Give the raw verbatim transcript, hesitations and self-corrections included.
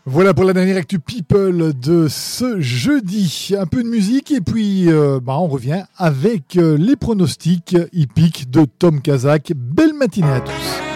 Voilà pour la dernière Actu People de ce jeudi. Un peu de musique et puis euh, bah, on revient avec euh, les pronostics hippiques de Tom Kazak. Belle matinée à tous.